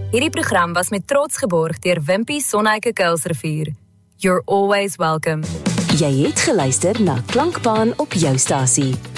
Hierdie program was met trots geborg deur Wimpy Sonheike Kuilsrivier. You're always welcome. Jy het geluister na Klankbaan op jou stasie.